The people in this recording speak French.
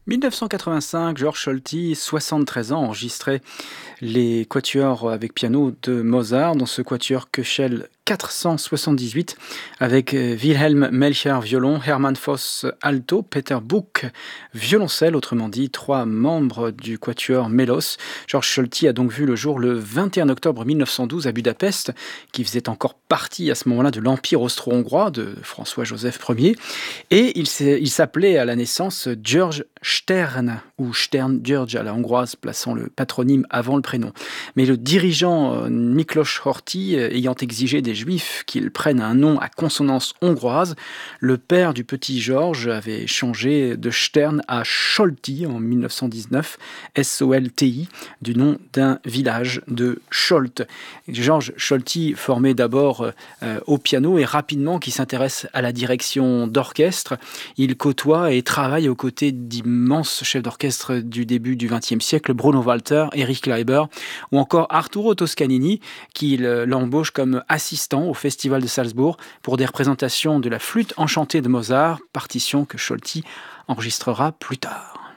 1985, Georges Scholti, 73 ans, enregistrait les quatuors avec piano de Mozart dans ce quatuor Köchel 478 avec Wilhelm Melcher violon, Hermann Voss alto, Peter Buch violoncelle, autrement dit trois membres du quatuor Mélos. Georges Scholti a donc vu le jour le 21 octobre 1912 à Budapest, qui faisait encore partie à ce moment-là de l'Empire austro-hongrois de François-Joseph Ier. Et il s'appelait à la naissance George Stern, ou Stern György à la hongroise, plaçant le patronyme avant le prénom. Mais le dirigeant Miklos Horthy, ayant exigé des Juifs qu'ils prennent un nom à consonance hongroise, le père du petit Georges avait changé de Stern à Scholti en 1919, S-O-L-T-I, du nom d'un village de Scholt. Georges Scholti formé d'abord au piano et rapidement qui s'intéresse à la direction d'orchestre. Il côtoie et travaille aux côtés d'immenses chefs d'orchestre du début du XXe siècle, Bruno Walter, Erich Kleiber ou encore Arturo Toscanini, qui l'embauche comme assistant au Festival de Salzbourg pour des représentations de la flûte enchantée de Mozart, partition que Scholti enregistrera plus tard.